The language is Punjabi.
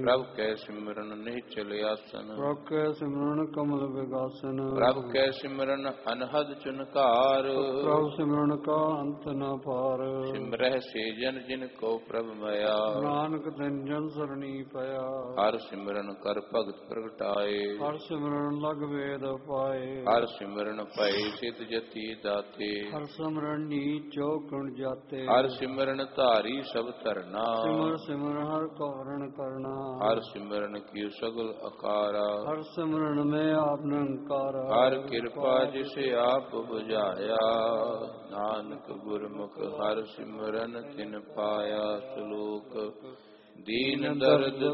ਪ੍ਰਭ ਕੈ ਸਿਮਰਨ ਨਿਹਚਲ ਆਸਨ। ਪ੍ਰਭ ਕੈ ਸਿਮਰਨ ਕਮਲ ਵਿਗਾਸਨ। ਪ੍ਰਭ ਕੈ ਸਿਮਰਨ ਅਨਹਦ ਚੁਨਕਾਰ। ਪ੍ਰਭ ਸਿਮਰਨ ਕਾ ਅੰਤ ਨ ਪਾਰ। ਸਿਮਰਹਿ ਸੇ ਜਨ ਜਿਨ ਕੋ ਪ੍ਰਭ ਮਇਆ। ਨਾਨਕ ਤਿਨ ਜਨ ਸਰਣੀ ਪਿਆ। ਹਰ ਸਿਮਰਨ ਕਰ ਭਗਤ ਪ੍ਰਗਟਾਏ। ਹਰ ਸਿਮਰਨ ਲਗ ਵੇਦ ਪਾਏ। ਹਰ ਸਿਮਰਨ ਭਏ ਸਿਧ ਜਤੀ ਦਾਤੇ। ਹਰ ਸਿਮਰਨ ਨੀਚ ਚੌਕਣ ਜਾਤੇ। ਹਰ ਸਿਮਰਨ ਧਾਰੀ ਸਭ ਧਰਨਾ। ਸਿਮਰ ਸਿਮਰ ਹਰ ਕੌਰਨ ਕਰਨਾ। ਹਰ ਸਿਮਰਨ ਕੀ ਸਗਲ ਅਕਾਰਾ। ਹਰ ਸਿਮਰਨ ਮੈਂ ਆਪ ਨਿਰੰਕਾਰਾ। ਹਰ ਕਿਰਪਾ ਜਿਸ ਆਪ ਬੁਝਾਇਆ। ਨਾਨਕ ਗੁਰਮੁਖ ਹਰ ਸਿਮਰਨ ਤਿਨ ਪਾਇਆ। ਸ਼ਲੋਕ ਦੀਨ ਦਰਦ